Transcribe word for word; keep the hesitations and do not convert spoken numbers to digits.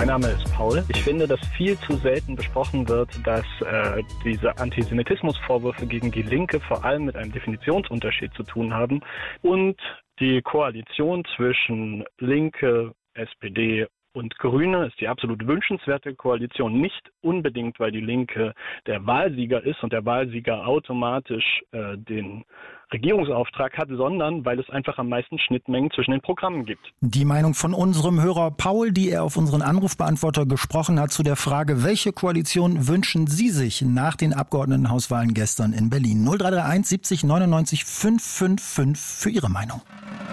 Mein Name ist Paul. Ich finde, dass viel zu selten besprochen wird, dass äh, diese Antisemitismusvorwürfe gegen die Linke vor allem mit einem Definitionsunterschied zu tun haben und die Koalition zwischen Linke, S P D und Grüne ist die absolut wünschenswerte Koalition, nicht unbedingt, weil die Linke der Wahlsieger ist und der Wahlsieger automatisch äh, den Regierungsauftrag hat, sondern weil es einfach am meisten Schnittmengen zwischen den Programmen gibt. Die Meinung von unserem Hörer Paul, die er auf unseren Anrufbeantworter gesprochen hat, zu der Frage, welche Koalition wünschen Sie sich nach den Abgeordnetenhauswahlen gestern in Berlin? null drei drei eins siebzig neunundneunzig fünfhundertfünfundfünfzig für Ihre Meinung.